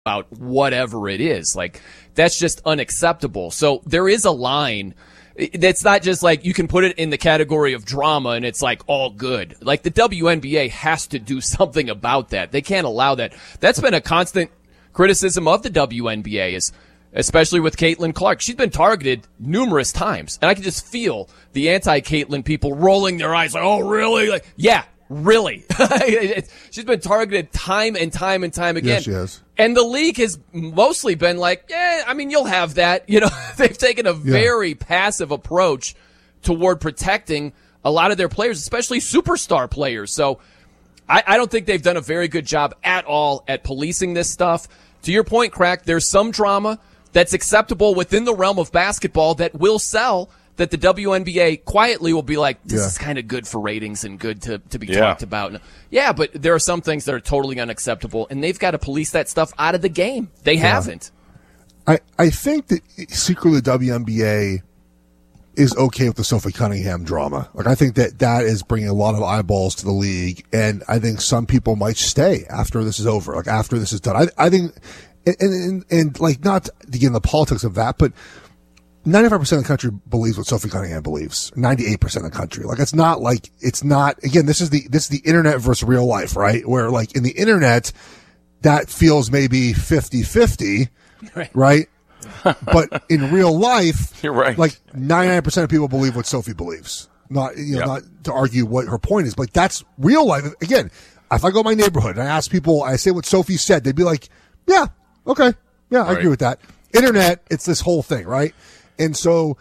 about whatever it is. Like, that's just unacceptable. So there is a line. That's not just like you can put it in the category of drama and it's like all good. Like, the WNBA has to do something about that. They can't allow that. That's been a constant criticism of the WNBA, is especially with Caitlin Clark. She's been targeted numerous times, and I can just feel the anti-Caitlin people rolling their eyes like, oh, really? Like, yeah, really. She's been targeted time and time and time again. Yes, she has. And the league has mostly been like, yeah, I mean, you'll have that. You know, they've taken a very passive approach toward protecting a lot of their players, especially superstar players. So I don't think they've done a very good job at all at policing this stuff. To your point, Crack, there's some drama that's acceptable within the realm of basketball that will sell, that the WNBA quietly will be like, this is kind of good for ratings and good to be talked about. Yeah, but there are some things that are totally unacceptable, and they've got to police that stuff out of the game. They haven't. I think that secretly the WNBA is okay with the Sophie Cunningham drama. Like, I think that is bringing a lot of eyeballs to the league, and I think some people might stay after this is over, like after this is done. I think, and like, not to get in the politics of that, but 95% of the country believes what Sophie Cunningham believes. 98% of the country. Like, it's not, again, this is the internet versus real life, right? Where, like, in the internet, that feels maybe 50-50, right? But in real life, you're right. Like, 99% of people believe what Sophie believes. Not, not to argue what her point is, but that's real life. Again, if I go to my neighborhood and I ask people, I say what Sophie said, they'd be like, yeah, okay. Yeah, I agree with that. Internet, it's this whole thing, right? And so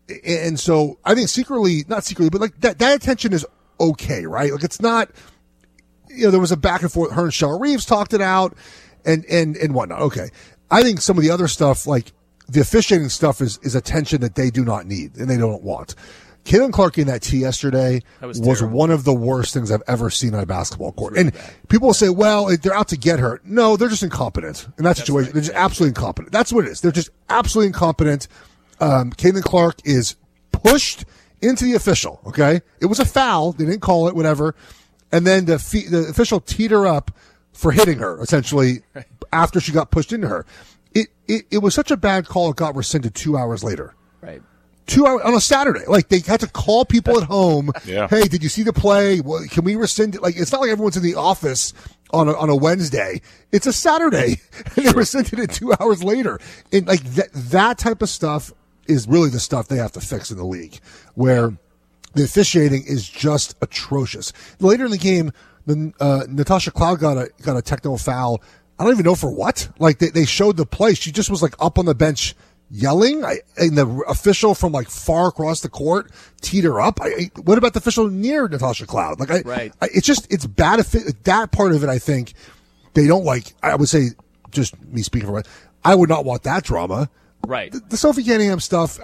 I think not secretly, but like that attention is okay, right? Like, it's not, there was a back and forth. Her and Cheryl Reeves talked it out and whatnot. Okay. I think some of the other stuff, like the officiating stuff, is attention that they do not need and they don't want. Caitlin Clark in that tee yesterday was one of the worst things I've ever seen on a basketball court. Really, and people will say, well, they're out to get her. No, they're just incompetent in that situation. Right. They're just absolutely incompetent. That's what it is. They're just absolutely incompetent. Caitlin Clark is pushed into the official. Okay. It was a foul. They didn't call it, whatever. And then the official teed her up for hitting her, essentially, after she got pushed into her. It was such a bad call, it got rescinded 2 hours later. Right. 2 hours on a Saturday. Like, they had to call people at home. Hey, did you see the play? Well, can we rescind it? Like, it's not like everyone's in the office on a Wednesday. It's a Saturday. And they rescinded it 2 hours later. And like that type of stuff is really the stuff they have to fix in the league, where the officiating is just atrocious. Later in the game, Natasha Cloud got a technical foul. I don't even know for what. Like, they showed the play. She just was like up on the bench yelling, and the official from like far across the court teed her up. What about the official near Natasha Cloud? Like, it's bad. That part of it, I think they don't like. I would say, just me speaking for myself, I would not want that drama. Right. The Sophie Cunningham stuff,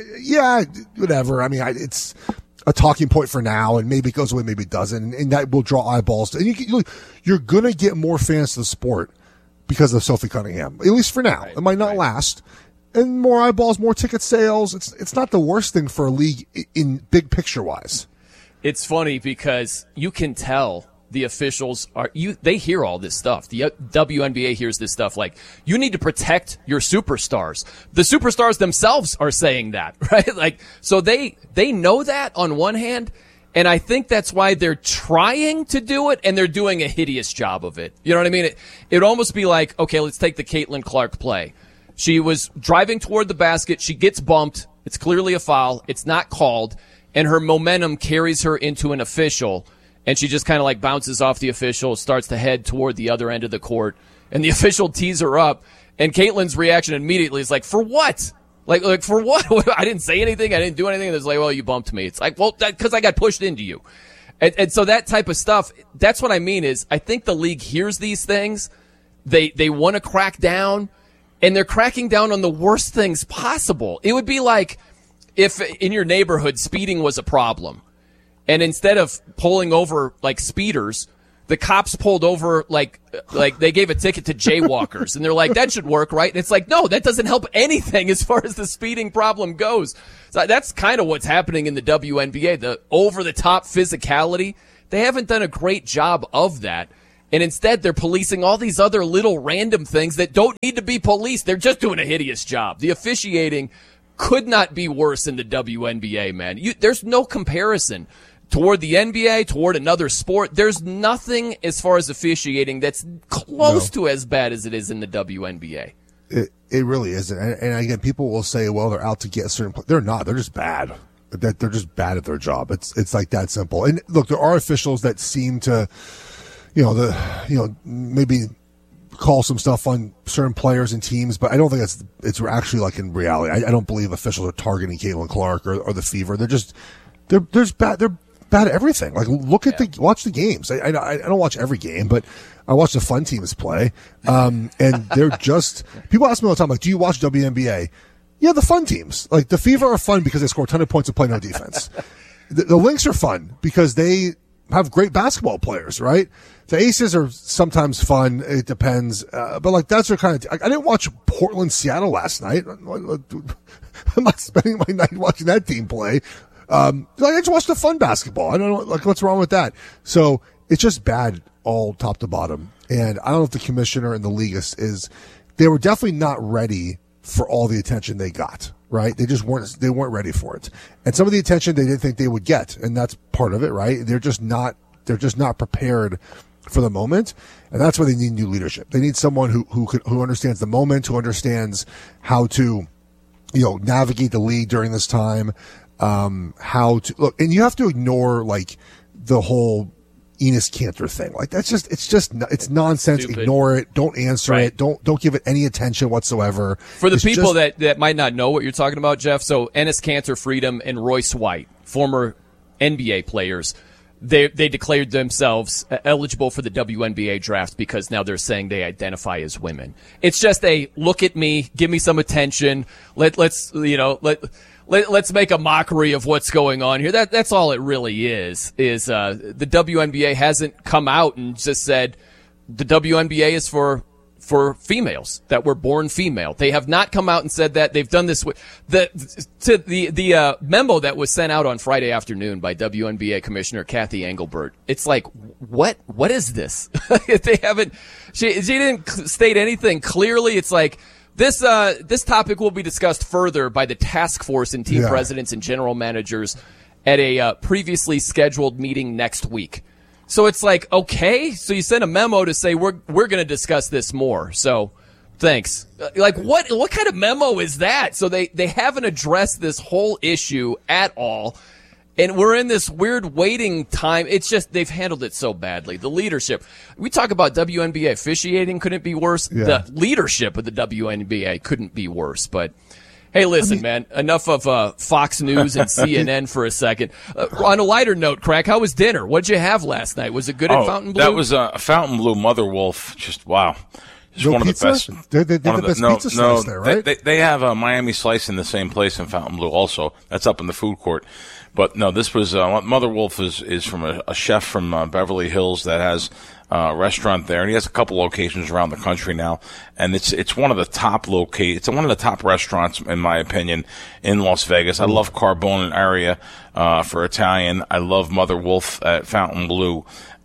whatever. I mean, it's a talking point for now, and maybe it goes away, maybe it doesn't, and that will draw eyeballs. And you're going to get more fans to the sport because of Sophie Cunningham, at least for now. Right. It might not last. And more eyeballs, more ticket sales. It's not the worst thing for a league in big picture wise. It's funny because you can tell the officials they hear all this stuff. The WNBA hears this stuff. Like, you need to protect your superstars. The superstars themselves are saying that, right? Like, so they know that on one hand, and I think that's why they're trying to do it, and they're doing a hideous job of it. You know what I mean? It'd almost be like, okay, let's take the Caitlin Clark play. She was driving toward the basket. She gets bumped. It's clearly a foul. It's not called, and her momentum carries her into an official. And she just kind of like bounces off the official, starts to head toward the other end of the court. And the official tees her up. And Caitlin's reaction immediately is like, for what? Like for what? I didn't say anything. I didn't do anything. And it's like, well, you bumped me. It's like, well, because I got pushed into you. And so that type of stuff, that's what I mean is I think the league hears these things. They want to crack down. And they're cracking down on the worst things possible. It would be like if in your neighborhood speeding was a problem. And instead of pulling over like speeders, the cops pulled over like they gave a ticket to jaywalkers. And they're like, that should work, right? And it's like, no, that doesn't help anything as far as the speeding problem goes. So that's kind of what's happening in the WNBA, the over-the-top physicality. They haven't done a great job of that. And instead, they're policing all these other little random things that don't need to be policed. They're just doing a hideous job. The officiating could not be worse in the WNBA, man. There's no comparison toward the NBA, toward another sport. There's nothing as far as officiating that's close to as bad as it is in the WNBA. It really isn't. And again, people will say, well, they're out to get certain. They're not. They're just bad. They're just bad at their job. It's like that simple. And look, there are officials that seem to, maybe call some stuff on certain players and teams, but I don't think it's actually like in reality. I don't believe officials are targeting Caitlin Clark or the Fever. They're just they're bad at everything. Like look at watch the games. I don't watch every game, but I watch the fun teams play. And they're just people ask me all the time, like, do you watch WNBA? Yeah, the fun teams. Like the Fever are fun because they score a ton of points and play no defense. The Lynx are fun because they have great basketball players, right? The Aces are sometimes fun. It depends. But like that's their kind of, I didn't watch Portland, Seattle last night. I'm not spending my night watching that team play. I just watched the fun basketball. I don't know, like what's wrong with that? So it's just bad all top to bottom. And I don't know if the commissioner and the league they were definitely not ready for all the attention they got. Right? They weren't ready for it. And some of the attention they didn't think they would get. And that's part of it, right? They're just not prepared for the moment. And that's why they need new leadership. They need someone who understands the moment, who understands how to, navigate the league during this time. How to look, and you have to ignore like the whole Enes Kanter thing. Like it's nonsense. Stupid. Ignore it. Don't answer it. Don't give it any attention whatsoever. For the people that might not know what you're talking about, Jeff, so Enes Kanter, Freedom, and Royce White, former NBA players, they declared themselves eligible for the WNBA draft because now they're saying they identify as women. It's just a look at me, give me some attention. Let's make a mockery of what's going on here. That's all it really is the WNBA hasn't come out and just said the WNBA is for females, that were born female. They have not come out and said that. They've done this with the memo that was sent out on Friday afternoon by WNBA Commissioner Kathy Engelbert. It's like, what is this? They haven't, she didn't state anything clearly. It's like, this topic will be discussed further by the task force and team presidents and general managers at a previously scheduled meeting next week. So it's like, okay, so you sent a memo to say we're going to discuss this more. So thanks. Like what kind of memo is that? So they haven't addressed this whole issue at all. And we're in this weird waiting time. It's just they've handled it so badly. The leadership. We talk about WNBA officiating couldn't be worse. Yeah. The leadership of the WNBA couldn't be worse. But hey, listen, man, enough of Fox News and CNN for a second. On a lighter note, Crack, how was dinner? What'd you have last night? Was it good at Fountain Blue? That was a Fountain Blue Mother Wolf. Just wow. Just no one pizza? of the best. They the best pizza slice there, right? They have a Miami Slice in the same place in Fountain Blue also. That's up in the food court. But no, this was Mother Wolf is from a chef from Beverly Hills that has a restaurant there, and he has a couple locations around the country now. And it's one of the top it's one of the top restaurants in my opinion in Las Vegas. I love Carbone area for Italian. I love Mother Wolf at Fountain Blue.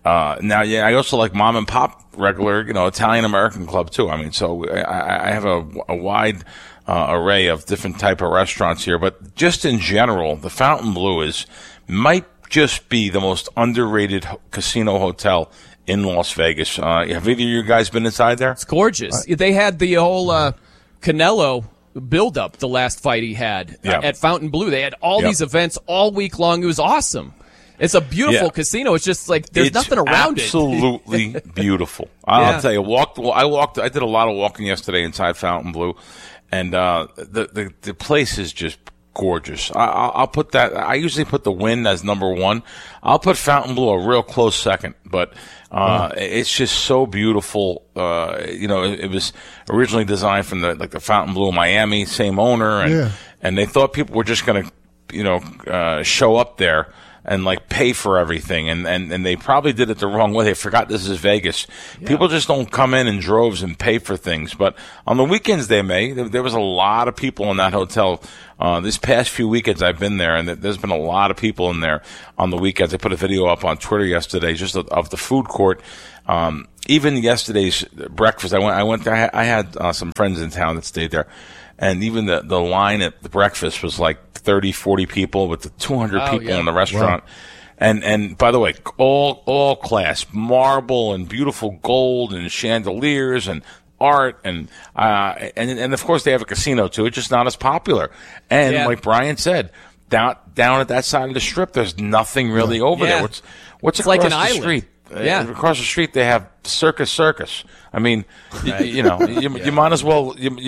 I also like Mom and Pop regular, Italian American club too. I mean, so I have a wide array of different type of restaurants here, but just in general, the Fountain Blue might just be the most underrated casino hotel in Las Vegas. Have either of you guys been inside there? It's gorgeous. They had the whole Canelo build-up, the last fight he had at Fountain Blue. They had all these events all week long. It was awesome. It's a beautiful casino. It's just like there's nothing around absolutely it. Beautiful. I'll tell you, I did a lot of walking yesterday inside Fountain Blue, and the place is just gorgeous. I'll put that. I usually put the Wynn as number one. I'll put Fountain Blue a real close second, but it's just so beautiful. It was originally designed from the Fountain Blue Miami, same owner, and they thought people were just going to show up there and pay for everything, and they probably did it the wrong way. They forgot this is Vegas. Yeah. People just don't come in droves and pay for things. But on the weekends they may. There was a lot of people in that hotel. This past few weekends I've been there, and there's been a lot of people in there on the weekends. I put a video up on Twitter yesterday just of the food court. Even yesterday's breakfast, I went there. I had some friends in town that stayed there, and even the line at the breakfast was like 30, 40 people with the 200 people in the restaurant. Wow. And by the way, all class, marble and beautiful gold and chandeliers and art and of course they have a casino too. It's just not as popular. And like Brian said, down at that side of the strip, there's nothing really over there. What's across like an the island. street? Across the street they have Circus. I mean, you might as well. You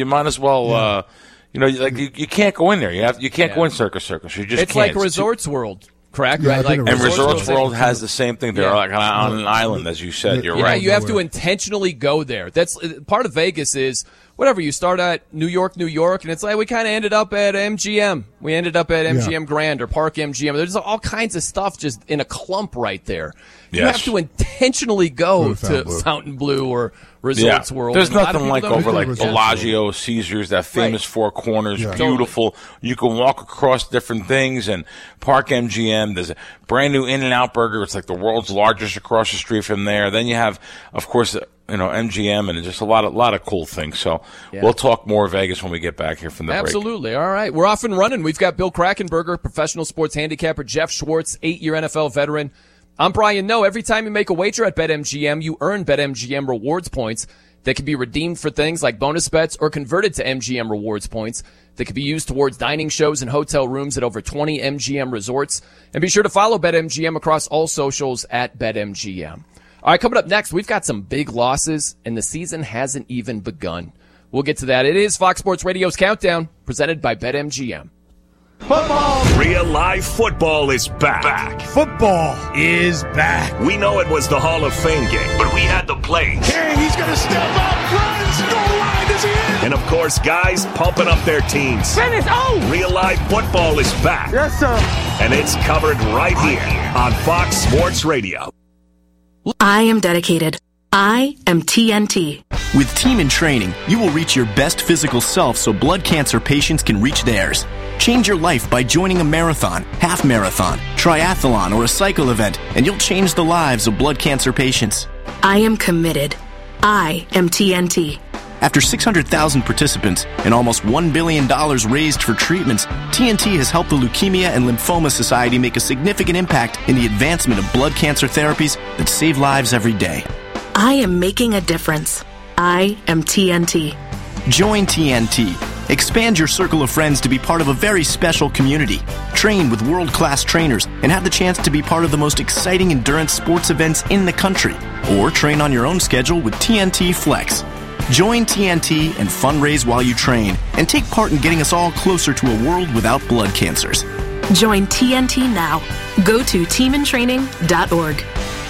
can't go in there. You can't go in Circus. You just it's can't. like Resorts World. Correct, yeah, right? Like and Resorts World has the same thing. They're like on an island, as you said. You're right. You have to intentionally go there. That's part of Vegas is whatever. You start at New York, and it's like we kind of ended up at MGM. We ended up at MGM Grand or Park MGM. There's all kinds of stuff just in a clump right there. You have to intentionally go to Fontainebleau or Resorts World. There's nothing like over like Bellagio, Caesars, that famous Four Corners, beautiful. You can walk across different things, and Park MGM. There's a brand new In-N-Out Burger. It's like the world's largest across the street from there. Then you have, of course, MGM, and just a lot of cool things. So we'll talk more Vegas when we get back here from the break. Absolutely. All right. We're off and running. We've got Bill Krackomberger, professional sports handicapper, Jeff Schwartz, 8-year NFL veteran. I'm Brian Noe. Every time you make a wager at BetMGM, you earn BetMGM rewards points that can be redeemed for things like bonus bets or converted to MGM rewards points that can be used towards dining shows and hotel rooms at over 20 MGM resorts. And be sure to follow BetMGM across all socials at BetMGM. All right, coming up next, we've got some big losses, and the season hasn't even begun. We'll get to that. It is Fox Sports Radio's Countdown, presented by BetMGM. Football! Real live football is back. Football is back. We know it was the Hall of Fame game, but we had the plays. King, he's going to step up, runs, goal line, is he in? And of course, guys pumping up their teams. Finish, Real live football is back. Yes, sir. And it's covered right here on Fox Sports Radio. I am dedicated. I am TNT. With Team in Training, you will reach your best physical self so blood cancer patients can reach theirs. Change your life by joining a marathon, half marathon, triathlon, or a cycle event, and you'll change the lives of blood cancer patients. I am committed. I am TNT. After 600,000 participants and almost $1 billion raised for treatments, TNT has helped the Leukemia and Lymphoma Society make a significant impact in the advancement of blood cancer therapies that save lives every day. I am making a difference. I am TNT. Join TNT. Expand your circle of friends to be part of a very special community. Train with world-class trainers and have the chance to be part of the most exciting endurance sports events in the country. Or train on your own schedule with TNT Flex. Join TNT and fundraise while you train and take part in getting us all closer to a world without blood cancers. Join TNT now. Go to teamintraining.org.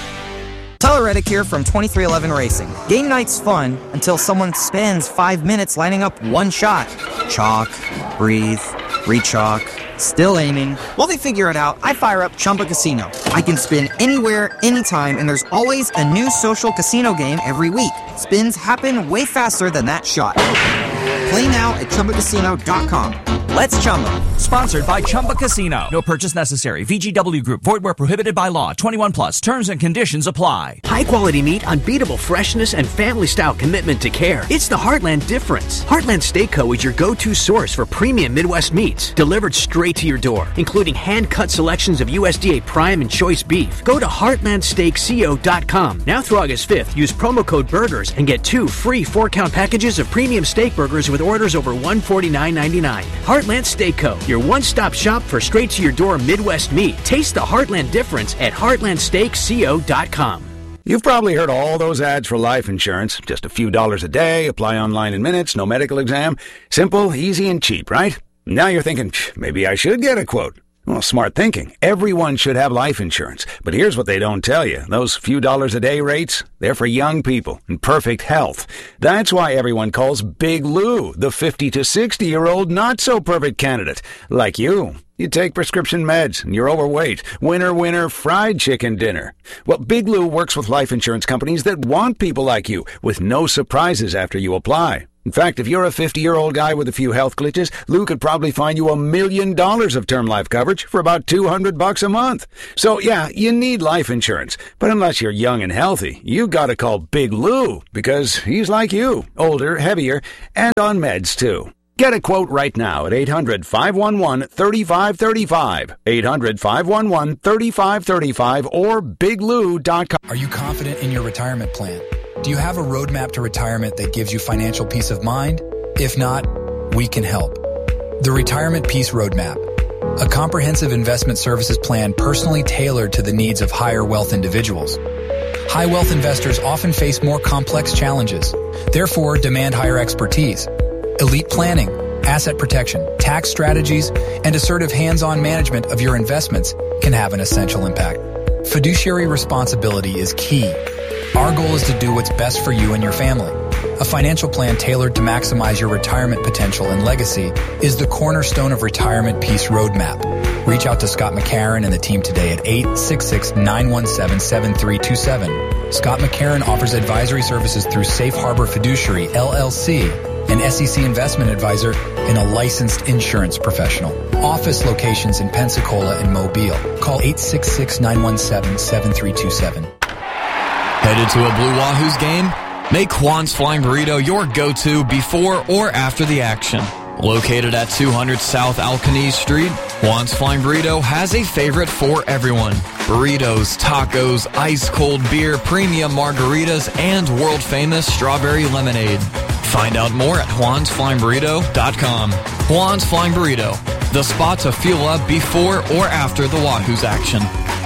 Tyler Reddick here from 2311 Racing. Game night's fun until someone spends 5 minutes lining up one shot. Chalk, breathe, re-chalk, still aiming. While they figure it out, I fire up Chumba Casino. I can spin anywhere, anytime, and there's always a new social casino game every week. Spins happen way faster than that shot. Play now at ChumbaCasino.com. Let's Chumba. Sponsored by Chumba Casino. No purchase necessary. VGW Group. Void where prohibited by law. 21 plus. Terms and conditions apply. High quality meat, unbeatable freshness, and family style commitment to care. It's the Heartland difference. Heartland Steak Co. is your go-to source for premium Midwest meats. Delivered straight to your door. Including hand-cut selections of USDA prime and choice beef. Go to HeartlandSteakCo.com. Now through August 5th, use promo code BURGERS and get 2 free 4-count packages of premium steak burgers with orders over $149.99. Heartland Steak Co., your one-stop shop for straight-to-your-door Midwest meat. Taste the Heartland difference at HeartlandSteakCo.com. You've probably heard all those ads for life insurance. Just a few dollars a day, apply online in minutes, no medical exam. Simple, easy, and cheap, right? Now you're thinking, maybe I should get a quote. Well, smart thinking. Everyone should have life insurance. But here's what they don't tell you. Those few dollars a day rates, they're for young people in perfect health. That's why everyone calls Big Lou the 50 to 60-year-old not-so-perfect candidate. Like you. You take prescription meds, and you're overweight. Winner, winner, fried chicken dinner. Well, Big Lou works with life insurance companies that want people like you, with no surprises after you apply. In fact, if you're a 50-year-old guy with a few health glitches, Lou could probably find you $1 million of term life coverage for about $200 a month. So, yeah, you need life insurance. But unless you're young and healthy, you gotta call Big Lou, because he's like you, older, heavier, and on meds, too. Get a quote right now at 800-511-3535, 800-511-3535, or biglou.com. Are you confident in your retirement plan? Do you have a roadmap to retirement that gives you financial peace of mind? If not, we can help. The Retirement Peace Roadmap, a comprehensive investment services plan personally tailored to the needs of higher wealth individuals. High wealth investors often face more complex challenges, therefore demand higher expertise. Elite planning, asset protection, tax strategies, and assertive hands-on management of your investments can have an essential impact. Fiduciary responsibility is key. Our goal is to do what's best for you and your family. A financial plan tailored to maximize your retirement potential and legacy is the cornerstone of Retirement Peace Roadmap. Reach out to Scott McCarron and the team today at 866-917-7327. Scott McCarron offers advisory services through Safe Harbor Fiduciary, LLC, an SEC investment advisor and a licensed insurance professional. Office locations in Pensacola and Mobile. Call 866-917-7327. Headed to a Blue Wahoos game? Make Juan's Flying Burrito your go-to before or after the action. Located at 200 South Alcanese Street, Juan's Flying Burrito has a favorite for everyone. Burritos, tacos, ice-cold beer, premium margaritas, and world-famous strawberry lemonade. Find out more at juansflyingburrito.com. Juan's Flying Burrito, the spot to fuel up before or after the Wahoos action.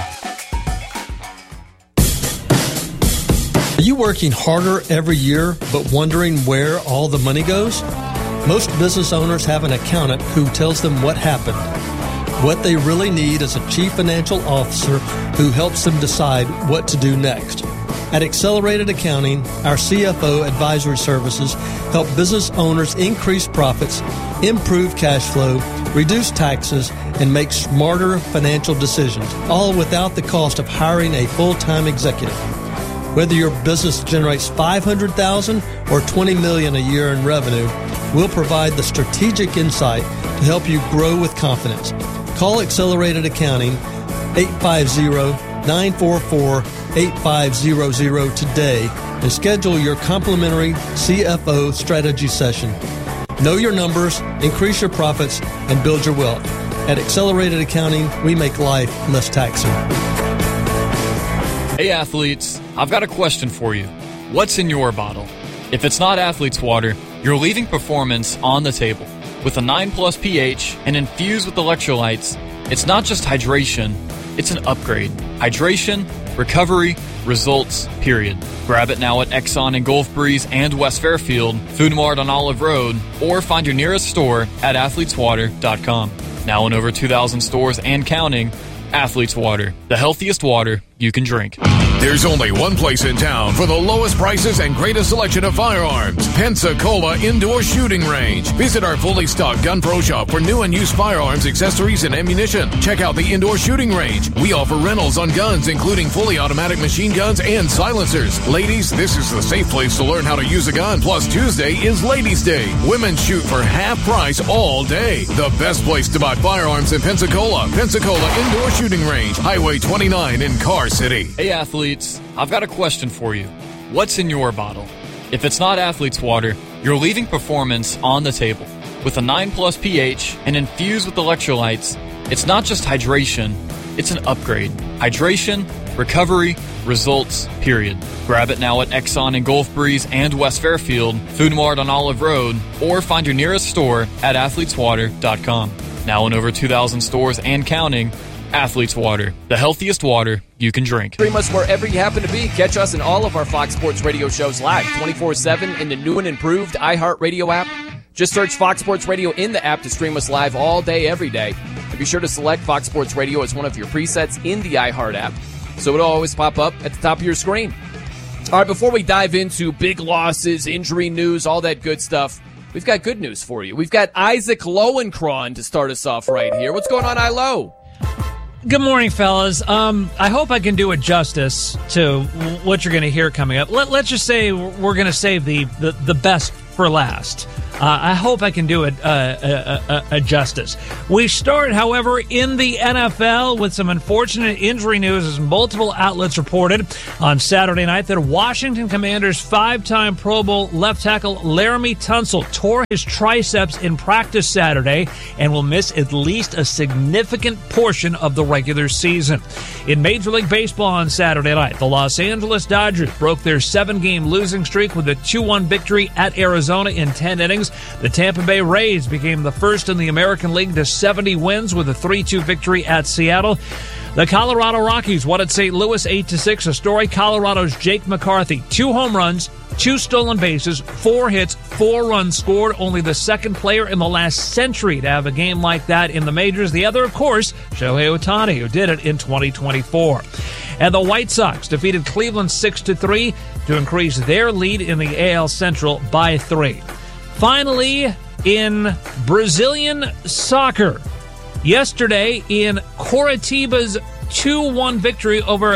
Are you working harder every year but wondering where all the money goes? Most business owners have an accountant who tells them what happened. What they really need is a chief financial officer who helps them decide what to do next. At Accelerated Accounting, our CFO advisory services help business owners increase profits, improve cash flow, reduce taxes, and make smarter financial decisions, all without the cost of hiring a full-time executive. Whether your business generates $500,000 or $20 million a year in revenue, we'll provide the strategic insight to help you grow with confidence. Call Accelerated Accounting 850-944-8500 today and schedule your complimentary CFO strategy session. Know your numbers, increase your profits, and build your wealth. At Accelerated Accounting, we make life less taxing. Hey athletes, I've got a question for you. What's in your bottle? If it's not Athlete's Water, you're leaving performance on the table. With a 9+ pH and infused with electrolytes, it's not just hydration, it's an upgrade. Hydration, recovery, results, period. Grab it now at Exxon in Gulf Breeze and West Fairfield, Food Mart on Olive Road, or find your nearest store at athleteswater.com. Now in over 2,000 stores and counting, Athlete's Water, the healthiest water you can drink. There's only one place in town for the lowest prices and greatest selection of firearms. Pensacola Indoor Shooting Range. Visit our fully stocked Gun Pro shop for new and used firearms, accessories, and ammunition. Check out the Indoor Shooting Range. We offer rentals on guns, including fully automatic machine guns and silencers. Ladies, this is the safe place to learn how to use a gun. Plus, Tuesday is Ladies' Day. Women shoot for half price all day. The best place to buy firearms in Pensacola. Pensacola Indoor Shooting Range. Highway 29 in Car City. Hey athletes, I've got a question for you. What's in your bottle? If it's not Athlete's Water, you're leaving performance on the table. With a 9+ pH and infused with electrolytes, it's not just hydration, it's an upgrade. Hydration, recovery, results, period. Grab it now at Exxon in Gulf Breeze and West Fairfield, Food Mart on Olive Road, or find your nearest store at athleteswater.com. Now in over 2,000 stores and counting, Athlete's Water, the healthiest water you can drink. Stream us wherever you happen to be. Catch us in all of our Fox Sports Radio shows live 24/7 in the new and improved iHeartRadio app. Just search Fox Sports Radio in the app to stream us live all day, every day. And be sure to select Fox Sports Radio as one of your presets in the iHeart app, so it'll always pop up at the top of your screen. All right, before we dive into big losses, injury news, all that good stuff, we've got good news for you. We've got Isaac Lowenkron to start us off right here. What's going on, Ilo? Good morning, fellas. I hope I can do it justice to what you're going to hear coming up. Let's just say we're going to save the best for last. I hope I can do it justice. We start, however, in the NFL with some unfortunate injury news as multiple outlets reported on Saturday night that Washington Commanders 5-time Pro Bowl left tackle Laremy Tunsil tore his triceps in practice Saturday and will miss at least a significant portion of the regular season. In Major League Baseball on Saturday night, the Los Angeles Dodgers broke their 7-game losing streak with a 2-1 victory at Arizona in 10 innings. The Tampa Bay Rays became the first in the American League to 70 wins with a 3-2 victory at Seattle. The Colorado Rockies won at St. Louis 8-6. A story: Colorado's Jake McCarthy, 2 home runs, 2 stolen bases, 4 hits, 4 runs scored. Only the second player in the last century to have a game like that in the majors. The other, of course, Shohei Ohtani, who did it in 2024. And the White Sox defeated Cleveland 6-3 to increase their lead in the AL Central by 3. Finally, in Brazilian soccer, yesterday in Coritiba's 2-1 victory over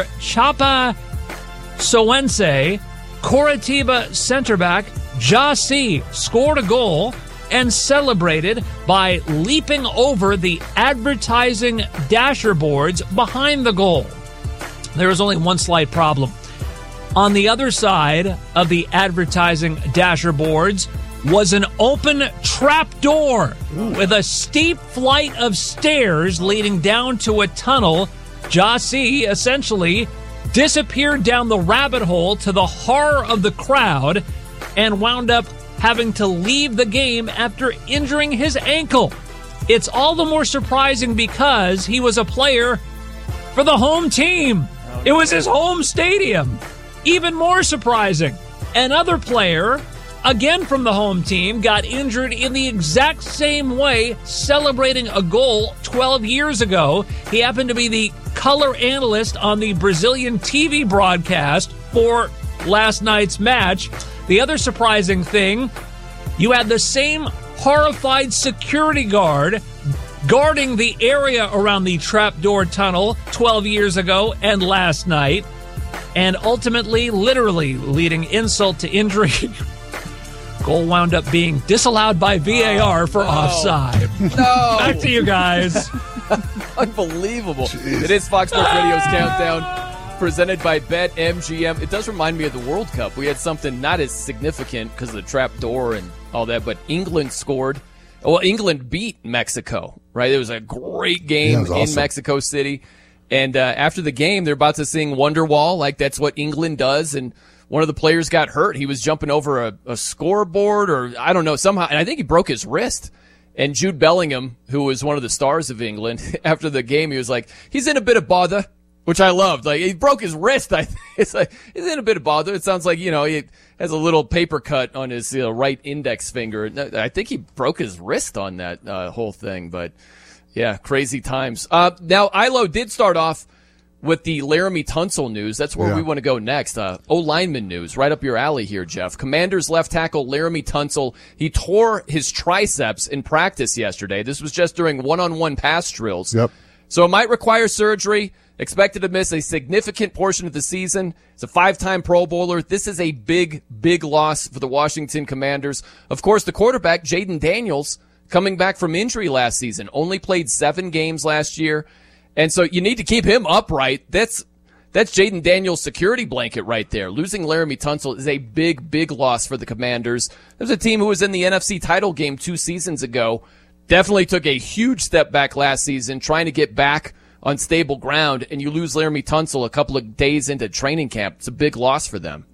Chapecoense, Coritiba center back Jaci scored a goal and celebrated by leaping over the advertising dasher boards behind the goal. There was only one slight problem. On the other side of the advertising dasher boards was an open trap door with a steep flight of stairs leading down to a tunnel. Jaci essentially disappeared down the rabbit hole to the horror of the crowd and wound up having to leave the game after injuring his ankle. It's all the more surprising because he was a player for the home team. It was his home stadium. Even more surprising, another player, again from the home team, got injured in the exact same way, celebrating a goal 12 years ago. He happened to be the color analyst on the Brazilian TV broadcast for last night's match. The other surprising thing, you had the same horrified security guard guarding the area around the trapdoor tunnel 12 years ago and last night, and ultimately, literally leading insult to injury. Goal wound up being disallowed by VAR for offside. No. Back to you guys. Unbelievable. Jeez. It is Fox Sports Radio's Countdown, presented by BetMGM. It does remind me of the World Cup. We had something not as significant because of the trap door and all that, but England scored. Well, England beat Mexico, right? It was a great game in Mexico City. And after the game, they're about to sing Wonderwall, like that's what England does, and one of the players got hurt. He was jumping over a scoreboard, or I don't know, somehow, and I think he broke his wrist. And Jude Bellingham, who was one of the stars of England, after the game, he was like, he's in a bit of bother, which I loved. Like, he broke his wrist. It's like, he's in a bit of bother. It sounds like, he has a little paper cut on his right index finger. I think he broke his wrist on that whole thing, but yeah, crazy times. Now, Ilo did start off with the Laremy Tunsil news. That's where we want to go next. O-lineman news, right up your alley here, Jeff. Commanders left tackle Laremy Tunsil, he tore his triceps in practice yesterday. This was just during one-on-one pass drills. Yep. So it might require surgery. Expected to miss a significant portion of the season. It's a 5-time Pro Bowler. This is a big, big loss for the Washington Commanders. Of course, the quarterback, Jaden Daniels, coming back from injury last season, only played 7 games last year. And so you need to keep him upright. That's Jaden Daniels' security blanket right there. Losing Laremy Tunsil is a big, big loss for the Commanders. There's a team who was in the NFC title game 2 seasons ago. Definitely took a huge step back last season, trying to get back on stable ground, and you lose Laremy Tunsil a couple of days into training camp. It's a big loss for them.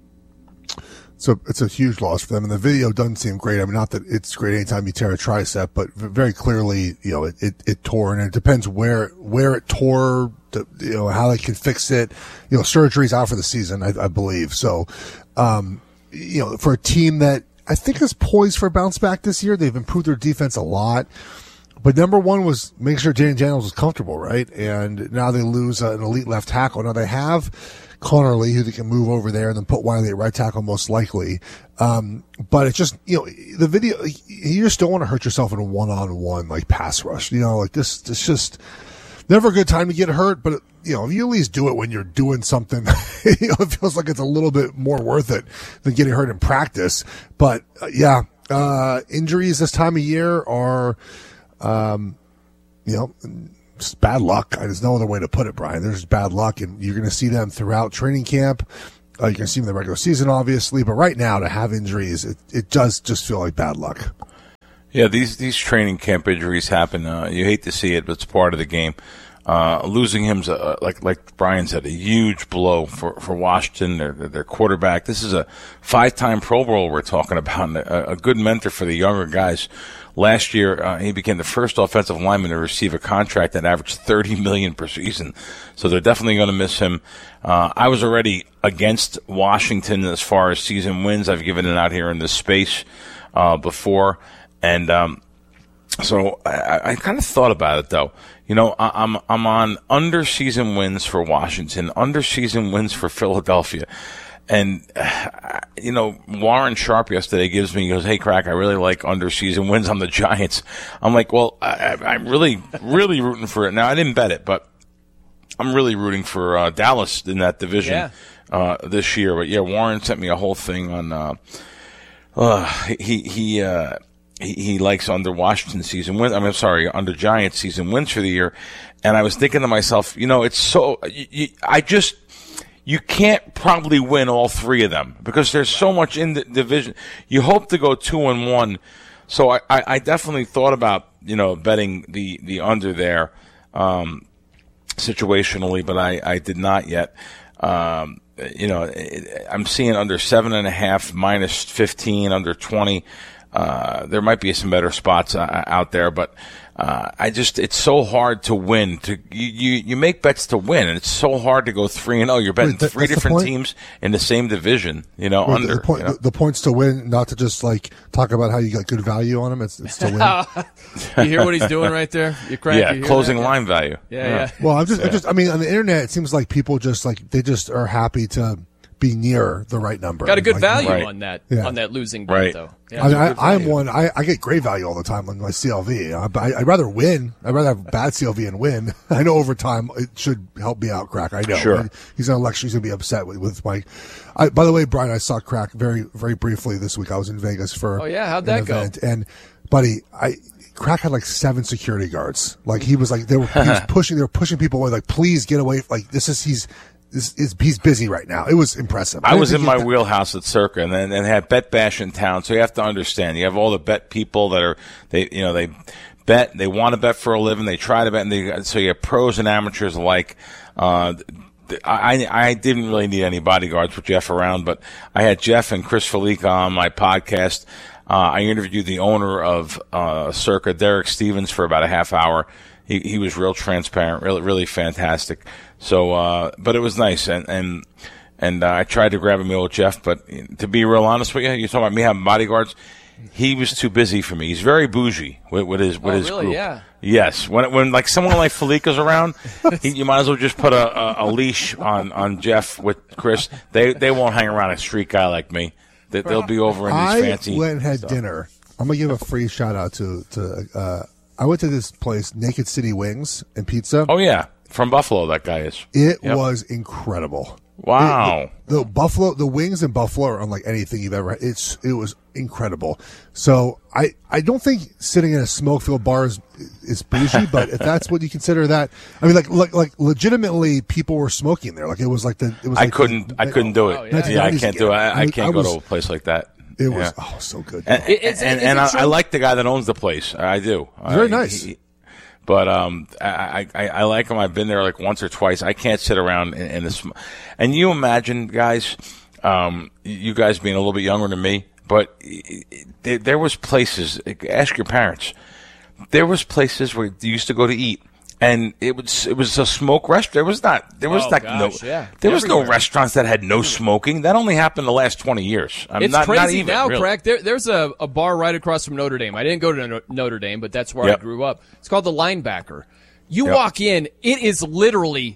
So it's a huge loss for them, and the video doesn't seem great. I mean, not that it's great anytime you tear a tricep, but very clearly, it tore, and it depends where it tore, how they can fix it. Surgery's out for the season, I believe. So, for a team that I think is poised for a bounce back this year, they've improved their defense a lot. But number one was making sure Jaden Daniels was comfortable, right? And now they lose an elite left tackle. Now they have Connerly, who they can move over there and then put Wiley at right tackle most likely. But it's just, the video, you just don't want to hurt yourself in a one-on-one, pass rush. This, it's just never a good time to get hurt, but if you at least do it when you're doing something, it feels like it's a little bit more worth it than getting hurt in practice. But, Injuries this time of year are, just bad luck. There's no other way to put it, Brian. There's bad luck, and you're going to see them throughout training camp. You're going to see them in the regular season, obviously. But right now, to have injuries, it does just feel like bad luck. Yeah, these training camp injuries happen. You hate to see it, but it's part of the game. Losing him's like Brian said, a huge blow for Washington, their quarterback. This is a 5-time Pro Bowl we're talking about, and a good mentor for the younger guys. Last year, he became the first offensive lineman to receive a contract that averaged $30 million per season. So they're definitely going to miss him. I was already against Washington as far as season wins. I've given it out here in this space before, and so I kind of thought about it though. I'm on under season wins for Washington, under season wins for Philadelphia. And, Warren Sharp yesterday he goes, hey, Crack, I really like under season wins on the Giants. I'm like, well, I'm really, really rooting for it. Now, I didn't bet it, but I'm really rooting for Dallas in that division this year. But, yeah, Warren sent me a whole thing on he likes under Washington season wins. Under Giants season wins for the year. And I was thinking to myself, it's so you can't probably win all three of them because there's so much in the division. You hope to go 2-1. So I definitely thought about, betting the under there, situationally, but I did not yet. I'm seeing under 7.5, minus 15, under 20. There might be some better spots out there, but it's so hard to win. You make bets to win, and it's so hard to go 3-0. You're betting three different teams in the same division. Under the points to win, not to just talk about how you got good value on them. It's to win. You hear what he's doing right there? Closing line value. Yeah. Well, on the internet, it seems like people they just are happy to be near the right number. Got a good value on that losing bet, though. Yeah, I'm one. I get great value all the time on my CLV. I'd rather win. I'd rather have bad CLV and win. I know over time it should help me out, Crack. I know. Sure. He's going to lecture. He's going to be upset with my. By the way, Brian, I saw Crack very, very briefly this week. I was in Vegas for. Oh yeah, how'd that go? And buddy, Crack had 7 security guards. He was they were pushing people away. Please get away. He's busy right now. It was impressive. I was in my wheelhouse at Circa, and then had Bet Bash in town. So you have to understand, you have all the bet people that they bet, they want to bet for a living, they try to bet, and so you have pros and amateurs alike. I didn't really need any bodyguards with Jeff around, but I had Jeff and Chris Felica on my podcast. I interviewed the owner of Circa, Derek Stevens, for about a half hour. He was real transparent, really, really fantastic. So, but it was nice, and I tried to grab a meal with Jeff, but to be real honest with you, you're talking about me having bodyguards. He was too busy for me. He's very bougie with his really? group. Yeah. Yes, when someone like Felica's around, you might as well just put a leash on Jeff with Chris. They won't hang around a street guy like me. They'll be over in these fancy. I went and had dinner. I'm gonna give a free shout out to. I went to this place, Naked City Wings and Pizza. Oh yeah, from Buffalo, that guy is. It was incredible. Wow. The wings in Buffalo are unlike anything you've ever had. It was incredible. So I don't think sitting in a smoke-filled bar is bougie, but if that's what you consider that, I mean, like legitimately people were smoking there. I couldn't do it. Oh, yeah. Yeah, I can't do it. I can't go to a place like that. It was so good. And I like the guy that owns the place. I do. Very nice. But I like him. I've been there once or twice. I can't sit around in this. And you imagine, guys, you guys being a little bit younger than me, but there was places. Ask your parents. There was places where you used to go to eat. And it was a smoke restaurant. There was no restaurants that had no smoking. That only happened the last 20 years. It's crazy not even, now, really. Crack. There's a bar right across from Notre Dame. I didn't go to Notre Dame, but that's where I grew up. It's called the Linebacker. You walk in, it is literally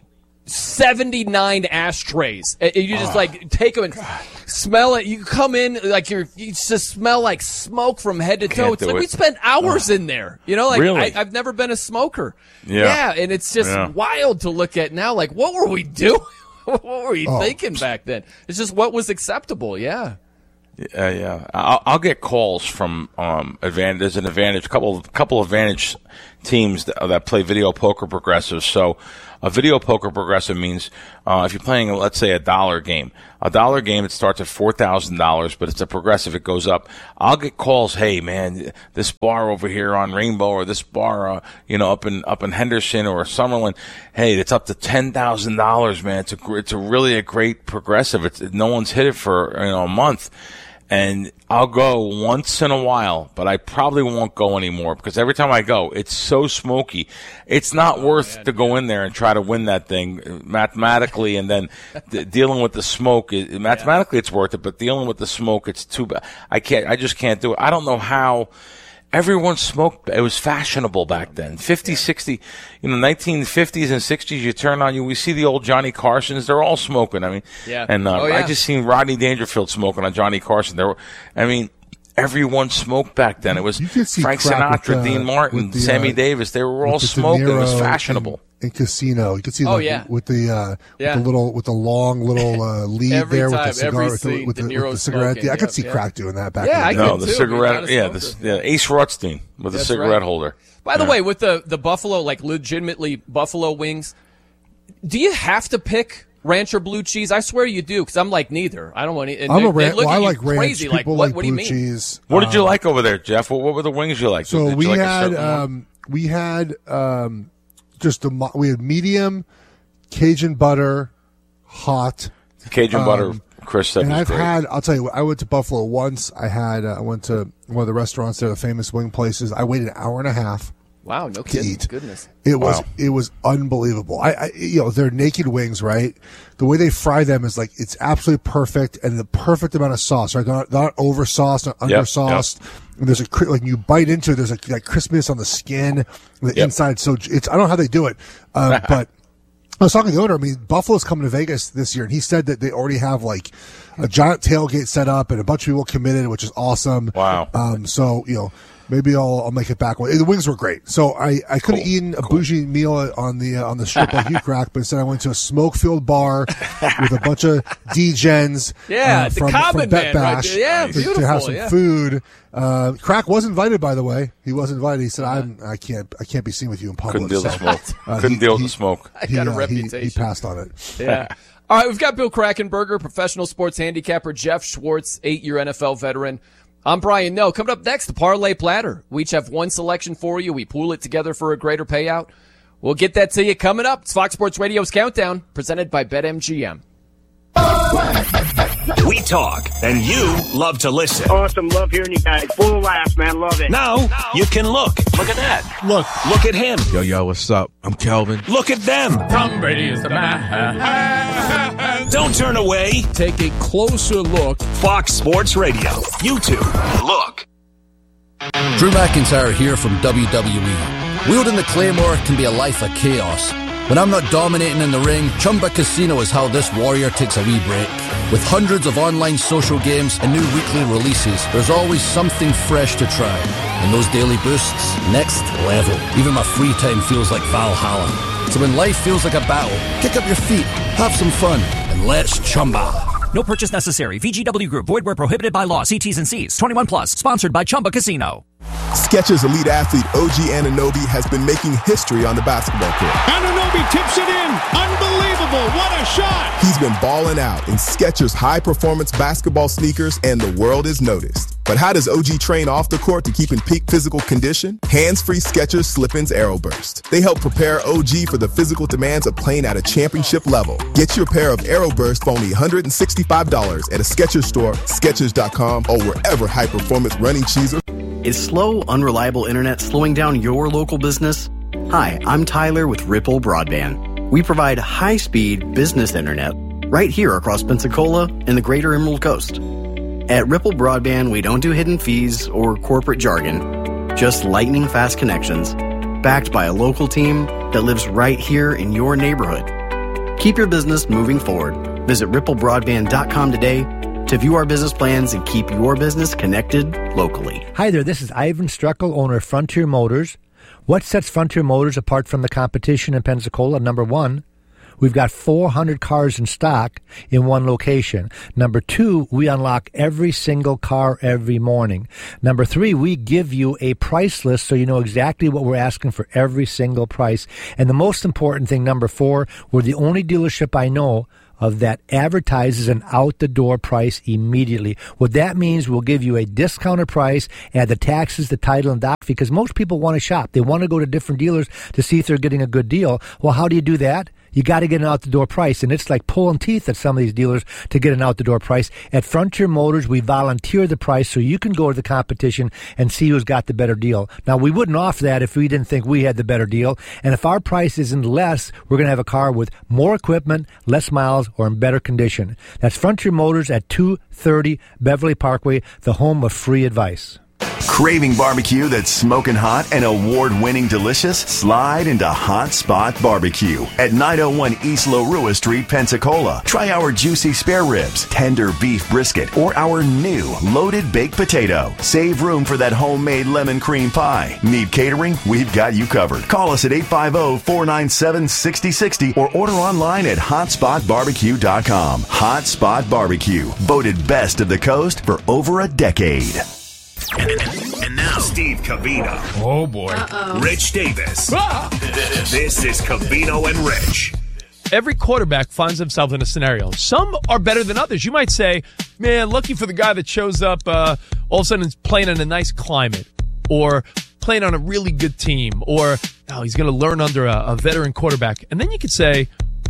79 ashtrays. You just take them and smell it. You come in you just smell like smoke from head to toe. It's we spent hours in there. Really? I've never been a smoker. Yeah, and it's just wild to look at now. What were we doing? What were we thinking back then? It's just what was acceptable. Yeah. Yeah. I'll get calls from Advantage. There's an Advantage, couple of Advantage teams that play video poker progressive. So a video poker progressive means if you're playing, let's say, a $1 game. A $1 game, it starts at $4,000, but it's a progressive. It goes up. I'll get calls. Hey, man, this bar over here on Rainbow, or this bar, up in Henderson or Summerlin. Hey, it's up to $10,000, man. It's really a great progressive. No one's hit it for a month. And I'll go once in a while, but I probably won't go anymore because every time I go, it's so smoky. It's not worth to go in there and try to win that thing mathematically, and then dealing with the smoke. Mathematically, it's worth it, but dealing with the smoke, it's too bad. I just can't do it. I don't know how. Everyone smoked. It was fashionable back then. 50s, 60s, 1950s and 60s, you turn on we see the old Johnny Carsons. They're all smoking. I mean, I just seen Rodney Dangerfield smoking on Johnny Carson. Everyone smoked back then. It was Frank Sinatra, Dean Martin, Sammy Davis. They were all smoking. It was fashionable. In Casino, you could see with the long little lead there with the cigar with the cigarette. Yeah, I could see Crack doing that back. Yeah, the cigarette. Ace Rothstein with a cigarette holder. By the way, with the Buffalo, like legitimately Buffalo wings, do you have to pick ranch or blue cheese? I swear you do, because I'm like neither. I don't want to. I like ranch. Crazy. People like, what do you mean? Cheese. What did you like over there, Jeff? What were the wings you liked? So we had we had medium, Cajun butter, hot. Cajun butter, Chris said. And was great. I'll tell you what, I went to Buffalo once. I went to one of the restaurants there, the famous wing places. I waited an hour and a half. Wow, no kidding. Eat. Goodness. It was unbelievable. They're naked wings, right? The way they fry them is like, it's absolutely perfect, and the perfect amount of sauce, right? They're not over sauced, not under sauced. Yep. And there's like you bite into it, there's that crispiness on the skin, the inside. So I don't know how they do it. But I was talking to the owner. I mean, Buffalo's coming to Vegas this year, and he said that they already have like a giant tailgate set up and a bunch of people committed, which is awesome. Wow. So, maybe I'll make it back. The wings were great. So I could have eaten a bougie meal on the strip like you, Crack, but instead I went to a smoke-filled bar with a bunch of D-gens from Bet Bash to have some food. Crack was invited, by the way. He was invited. He said, I can't be seen with you in public. Couldn't deal with the smoke. Couldn't deal with the smoke. I got a reputation. He passed on it. Yeah. All right, we've got Bill Krackomberger, professional sports handicapper, Jeff Schwartz, 8-year NFL veteran. I'm Brian Noe. Coming up next, the Parlay Platter. We each have one selection for you. We pool it together for a greater payout. We'll get that to you coming up. It's Fox Sports Radio's Countdown, presented by BetMGM. We talk, and you love to listen. Awesome. Love hearing you guys. Full of laughs, man. Love it. Now you can look. Look at that. Look at him. Yo, what's up? I'm Kelvin. Look at them. Tom Brady is the man. Don't turn away. Take a closer look. Fox Sports Radio. YouTube. Look. Drew McIntyre here from WWE. Wielding the Claymore can be a life of chaos. When I'm not dominating in the ring, Chumba Casino is how this warrior takes a wee break. With hundreds of online social games and new weekly releases, there's always something fresh to try. And those daily boosts, next level. Even my free time feels like Valhalla. So when life feels like a battle, kick up your feet, have some fun, and let's Chumba. No purchase necessary. VGW Group. Void where prohibited by law. See T's and C's. 21 plus. Sponsored by Chumba Casino. Skechers elite athlete OG Anunoby has been making history on the basketball court. Anunoby tips it in. Unbelievable. What a shot. He's been balling out in Skechers high-performance basketball sneakers, and the world is noticed. But how does OG train off the court to keep in peak physical condition? Hands-free Skechers Slip-ins AeroBurst. They help prepare OG for the physical demands of playing at a championship level. Get your pair of AeroBurst for only $165 at a Skechers store, Skechers.com, or wherever high-performance running shoes are. Is slow, unreliable internet slowing down your local business? Hi, I'm Tyler with Ripple Broadband. We provide high-speed business internet right here across Pensacola and the greater Emerald Coast. At Ripple Broadband, we don't do hidden fees or corporate jargon, just lightning-fast connections, backed by a local team that lives right here in your neighborhood. Keep your business moving forward. Visit ripplebroadband.com today to view our business plans and keep your business connected locally. Hi there, this is Ivan Struckel, owner of Frontier Motors. What sets Frontier Motors apart from the competition in Pensacola? Number one, we've got 400 cars in stock in one location. Number 2, we unlock every single car every morning. Number 3, we give you a price list so you know exactly what we're asking for every single price. And the most important thing, number 4, we're the only dealership I know of that advertises an out-the-door price immediately. What that means, we'll give you a discounted price, add the taxes, the title, and doc, because most people want to shop. They want to go to different dealers to see if they're getting a good deal. Well, how do you do that? You got to get an out-the-door price, and it's like pulling teeth at some of these dealers to get an out-the-door price. At Frontier Motors, we volunteer the price so you can go to the competition and see who's got the better deal. Now, we wouldn't offer that if we didn't think we had the better deal, and if our price isn't less, we're going to have a car with more equipment, less miles, or in better condition. That's Frontier Motors at 230 Beverly Parkway, the home of free advice. Craving barbecue that's smoking hot and award-winning delicious? Slide into Hot Spot Barbecue at 901 East Larua Street, Pensacola. Try our juicy spare ribs, tender beef brisket, or our new loaded baked potato. Save room for that homemade lemon cream pie. Need catering? We've got you covered. Call us at 850-497-6060 or order online at hotspotbarbecue.com. Hot Spot Barbecue, voted best of the coast for over a decade. And now, Steve Covino. Oh, boy. Rich Davis. This is Covino and Rich. Every quarterback finds himself in a scenario. Some are better than others. You might say, man, lucky for the guy that shows up all of a sudden is playing in a nice climate or playing on a really good team or he's going to learn under a veteran quarterback. And then you could say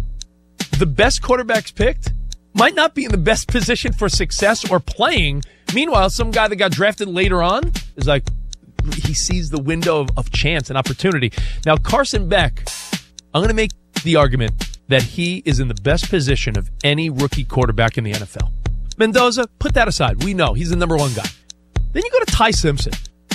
the best quarterbacks picked might not be in the best position for success or playing. Meanwhile, some guy that got drafted later on is like, he sees the window of chance and opportunity. Now, Carson Beck, I'm going to make the argument that he is in the best position of any rookie quarterback in the NFL. Mendoza, put that aside. We know he's the number one guy. Then you go to Ty Simpson.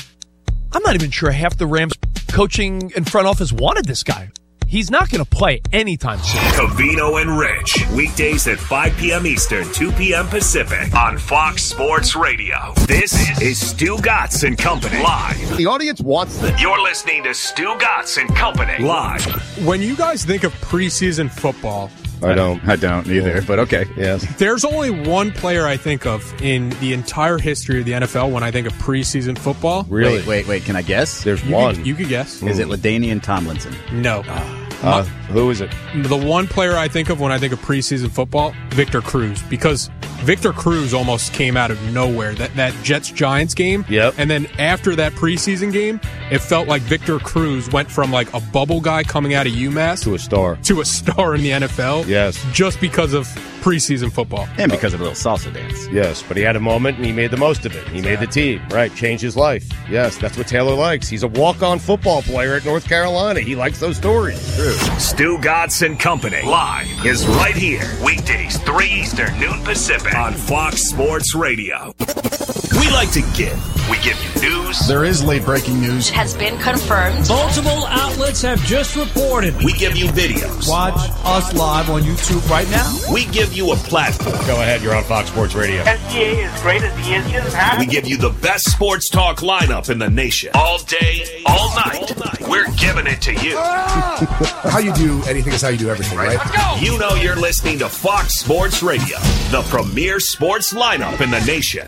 I'm not even sure half the Rams coaching and front office wanted this guy. He's not going to play anytime soon. Covino and Rich. Weekdays at 5 p.m. Eastern, 2 p.m. Pacific on Fox Sports Radio. This is Stu Gatz and Company live. The audience wants this. You're listening to Stu Gatz and Company live. When you guys think of preseason football, I don't either, but okay, yes. There's only one player I think of in the entire history of the NFL when I think of preseason football. Really? Wait, can I guess? There's one. You could guess. Is it LaDainian Tomlinson? No. Who is it? The one player I think of when I think of preseason football, Victor Cruz, because Victor Cruz almost came out of nowhere. That Jets-Giants game. Yep. And then after that preseason game, it felt like Victor Cruz went from like a bubble guy coming out of UMass to a star in the NFL. Yes. Just because of preseason football. And because of a little salsa dance. Yes, but he had a moment and he made the most of it. He made the team, right? Changed his life. Yes, that's what Taylor likes. He's a walk-on football player at North Carolina. He likes those stories. True. Stu Gatz and Company live is right here. Weekdays, 3 Eastern, noon Pacific on Fox Sports Radio. We like to give. We give you news. There is late breaking news. It has been confirmed. Multiple outlets have just reported. We give you videos. Watch us live on YouTube right now. We give you a platform. Go ahead, you're on Fox Sports Radio. SGA is great as he is. We give you the best sports talk lineup in the nation. All day, all night. We're giving it to you. How you do anything is how you do everything, right? Let's go. You know you're listening to Fox Sports Radio, the premier sports lineup in the nation.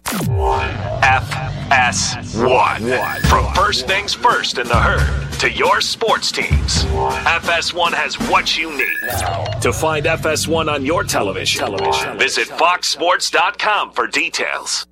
FS1. From first things first in the herd to your sports teams, FS1 has what you need. To find FS1 on your television, visit foxsports.com for details.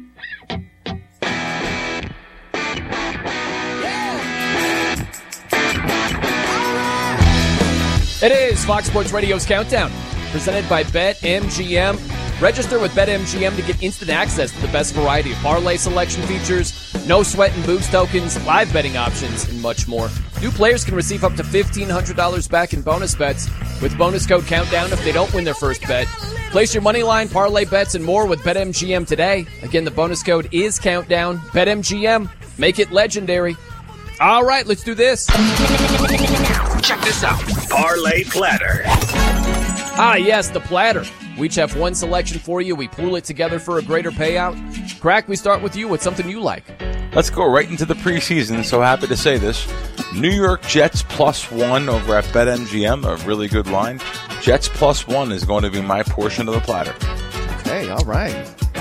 It is Fox Sports Radio's Countdown, presented by BetMGM. Register with BetMGM to get instant access to the best variety of parlay selection features, no sweat and boost tokens, live betting options, and much more. New players can receive up to $1,500 back in bonus bets with bonus code Countdown if they don't win their first bet. Place your money line, parlay bets, and more with BetMGM today. Again, the bonus code is Countdown. BetMGM. Make it legendary. All right, let's do this. Check this out. Parlay Platter. Ah, yes, the platter. We each have one selection for you. We pool it together for a greater payout. Crack, we start with you. What's something you like? Let's go right into the preseason. So happy to say this. New York Jets +1 over at BetMGM, a really good line. Jets +1 is going to be my portion of the platter. Okay, all right.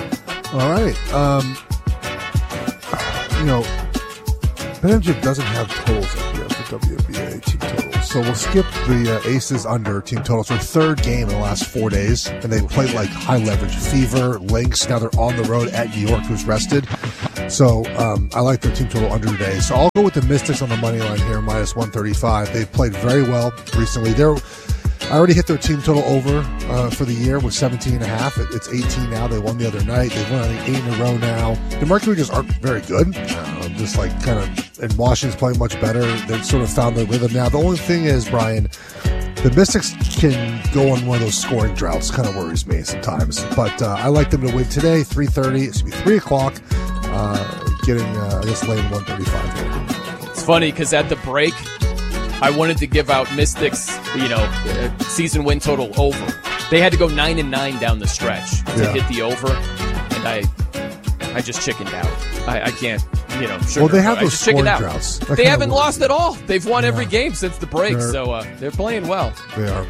BetMGM doesn't have totals up here for WNBA team totals. So we'll skip the Aces under team totals. Their third game in the last 4 days, and they played like high leverage. Fever, Lynx, now they're on the road at New York, who's rested. So I like their team total under today. So I'll go with the Mystics on the money line here, -135. They've played very well recently. I already hit their team total over for the year with 17.5. It's 18 now. They won the other night. They've won, I think, 8 in a row now. The Mercury just aren't very good. Just like kind of, and Washington's playing much better. They've sort of found their rhythm now. The only thing is, Brian, the Mystics can go on one of those scoring droughts. Kind of worries me sometimes. But I like them to win today, 3:30. It should be 3 o'clock. Getting, I guess, lane 135 here. It's funny because at the break, I wanted to give out Mystics, season win total over. They had to go 9-9 down the stretch to hit the over, and I just chickened out. I can't, Well, they have those scoring droughts. They haven't lost at all. They've won every game since the break, so they're playing well. They are.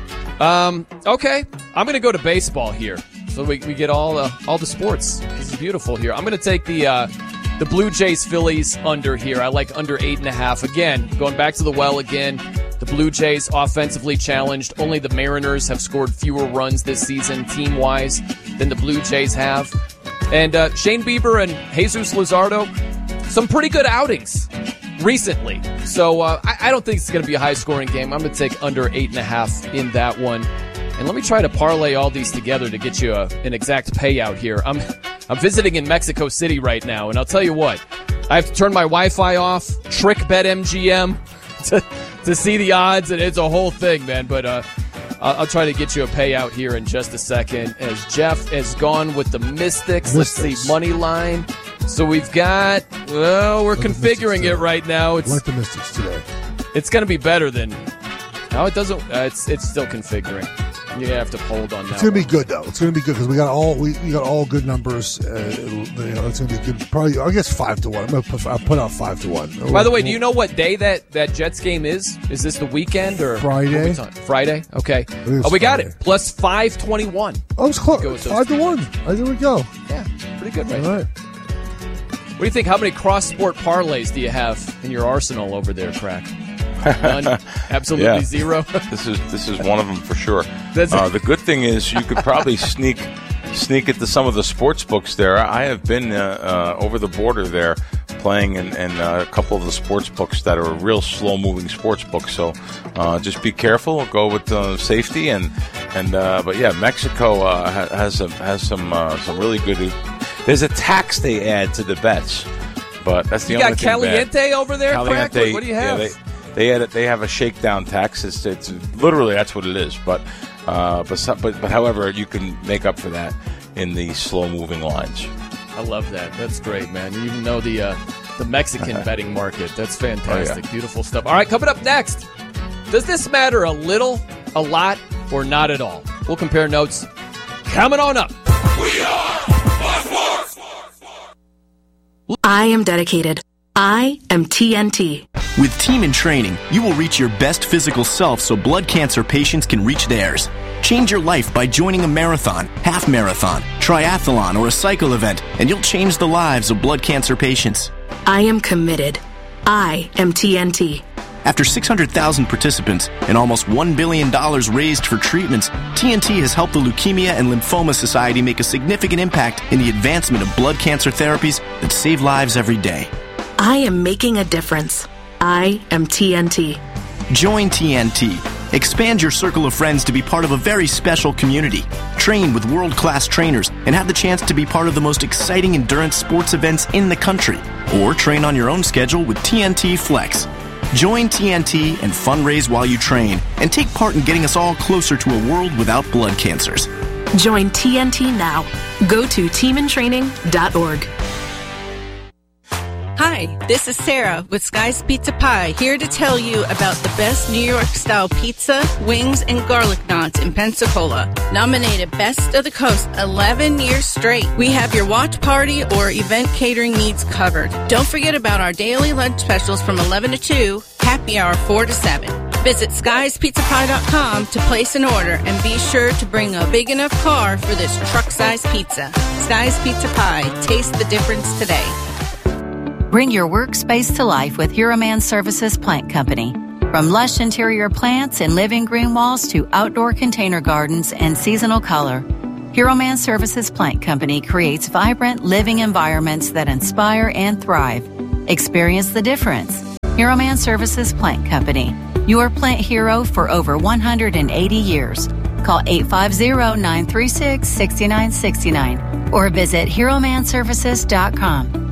Okay, I'm going to go to baseball here, so we get all the sports. This is beautiful here. I'm going to take the Blue Jays Phillies under here. I like under 8.5. Again, going back to the well again. The Blue Jays offensively challenged. Only the Mariners have scored fewer runs this season team-wise than the Blue Jays have. And Shane Bieber and Jesus Luzardo, some pretty good outings recently. So I don't think it's going to be a high-scoring game. I'm going to take under 8.5 in that one. And let me try to parlay all these together to get you an exact payout here. I'm visiting in Mexico City right now, and I'll tell you what. I have to turn my Wi-Fi off, trick BetMGM to see the odds, and it's a whole thing, man. But I'll try to get you a payout here in just a second. As Jeff has gone with the Mystics. Let's see, money line. So we've got, we're configuring it right now. I like the Mystics today. It's going to be better than, no, it doesn't, it's still configuring. You have to hold on that. It's going to be good, though. It's going to be good because we got all good numbers. It's going to be good. Probably, I guess 5-1. I'll put out 5-1. By the way, do you know what day that Jets game is? Is this the weekend or Friday? Friday. Okay. We got it. Plus 521. Oh, it's close. 5-1. There we go. Yeah, pretty good, right? All right. What do you think? How many cross-sport parlays do you have in your arsenal over there, Crack? None. Absolutely zero. This is one of them for sure. The good thing is you could probably sneak into some of the sports books there. I have been over the border there playing in a couple of the sports books that are real slow-moving sports books. So just be careful. Go with safety but yeah, Mexico has some really good. There's a tax they add to the bets, but that's the only thing. You got Caliente over there, Crack? What do you have? Yeah, they have a shakedown tax. It's literally that's what it is. But however, you can make up for that in the slow moving lines. I love that. That's great, man. You even know the Mexican betting market. That's fantastic. Beautiful stuff. All right, coming up next. Does this matter a little, a lot, or not at all? We'll compare notes. Coming on up. We are I am dedicated. I am TNT. With Team in Training, you will reach your best physical self so blood cancer patients can reach theirs. Change your life by joining a marathon, half marathon, triathlon, or a cycle event, and you'll change the lives of blood cancer patients. I am committed. I am TNT. After 600,000 participants and almost $1 billion raised for treatments, TNT has helped the Leukemia and Lymphoma Society make a significant impact in the advancement of blood cancer therapies that save lives every day. I am making a difference. I am TNT. Join TNT. Expand your circle of friends to be part of a very special community. Train with world-class trainers and have the chance to be part of the most exciting endurance sports events in the country. Or train on your own schedule with TNT Flex. Join TNT and fundraise while you train and take part in getting us all closer to a world without blood cancers. Join TNT now. Go to teamintraining.org. Hi, Hi, this is Sarah with Sky's Pizza Pie, here to tell you about the best New York-style pizza, wings, and garlic knots in Pensacola. Nominated Best of the Coast 11 years straight. We have your watch party or event catering needs covered. Don't forget about our daily lunch specials from 11 to 2, happy hour 4 to 7. Visit skiespizzapie.com to place an order and be sure to bring a big enough car for this truck-sized pizza. Sky's Pizza Pie. Taste the difference today. Bring your workspace to life with Hero Man Services Plant Company. From lush interior plants and living green walls to outdoor container gardens and seasonal color, Hero Man Services Plant Company creates vibrant living environments that inspire and thrive. Experience the difference. Hero Man Services Plant Company, your plant hero for over 180 years. Call 850-936-6969 or visit HeroManServices.com.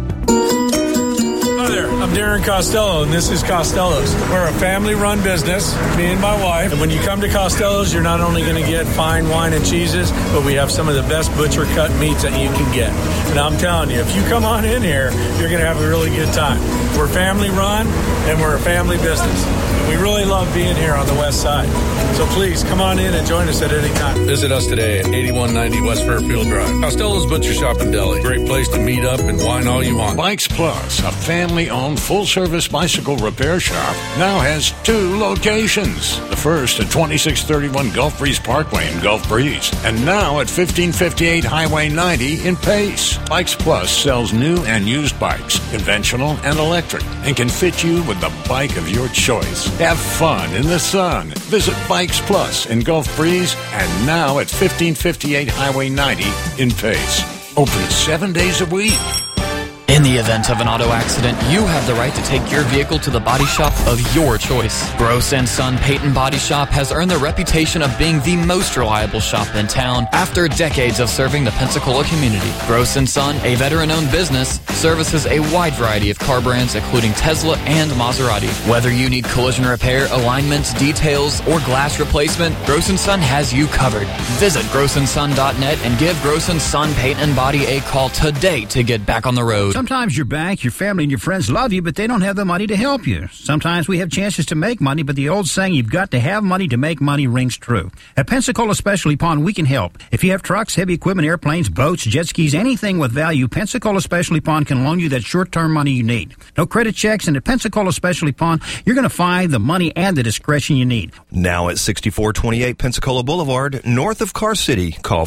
Hi there, I'm Darren Costello, and this is Costello's. We're a family-run business, me and my wife. And when you come to Costello's, you're not only going to get fine wine and cheeses, but we have some of the best butcher-cut meats that you can get. And I'm telling you, if you come on in here, you're going to have a really good time. We're family-run, and we're a family business. We really love being here on the west side. So please, come on in and join us at any time. Visit us today at 8190 West Fairfield Drive. Costello's Butcher Shop and Deli. Great place to meet up and wine all you want. Bikes Plus, a family-owned full-service bicycle repair shop, now has 2 locations. The first at 2631 Gulf Breeze Parkway in Gulf Breeze, and now at 1558 Highway 90 in Pace. Bikes Plus sells new and used bikes, conventional and electric, and can fit you with the bike of your choice. Have fun in the sun. Visit Bikes Plus in Gulf Breeze and now at 1558 Highway 90 in Pace. Open 7 days a week. In the event of an auto accident, you have the right to take your vehicle to the body shop of your choice. Gross & Son Peyton Body Shop has earned the reputation of being the most reliable shop in town after decades of serving the Pensacola community. Gross & Son, a veteran-owned business, services a wide variety of car brands including Tesla and Maserati. Whether you need collision repair, alignments, details, or glass replacement, Gross & Son has you covered. Visit grossandson.net and give Gross & Son Paint and Body a call today to get back on the road. Sometimes your bank, your family, and your friends love you, but they don't have the money to help you. Sometimes we have chances to make money, but the old saying, you've got to have money to make money, rings true. At Pensacola Specialty Pond, we can help. If you have trucks, heavy equipment, airplanes, boats, jet skis, anything with value, Pensacola Specialty Pond can loan you that short-term money you need. No credit checks, and at Pensacola Specialty Pond, you're going to find the money and the discretion you need. Now at 6428 Pensacola Boulevard, north of Car City, call